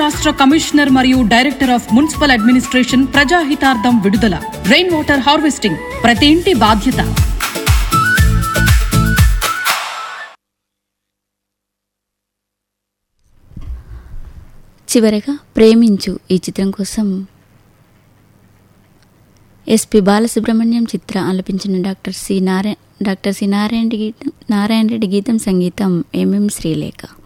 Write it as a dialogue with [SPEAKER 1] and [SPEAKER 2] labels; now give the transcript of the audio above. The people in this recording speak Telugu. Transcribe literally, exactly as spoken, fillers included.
[SPEAKER 1] రాష్ట్ర కమిషనర్ మరియు డైరెక్టర్ ఆఫ్ మున్సిపల్ అడ్మినిస్ట్రేషన్ ప్రజాహితార్థం విడుదల. రెయిన్ వాటర్ హార్వెస్టింగ్ ప్రతి ఇంటి బాధ్యత.
[SPEAKER 2] చివరగా ప్రేమించు ఈ చిత్రం కోసం ఎస్పి బాలసుబ్రహ్మణ్యం చిత్ర ఆలపించిన doctor C Narayana doctor C Narayana గీతం నారాయణ రెడ్డి గీతం సంగీతం ఎంఎం శ్రీలేఖ.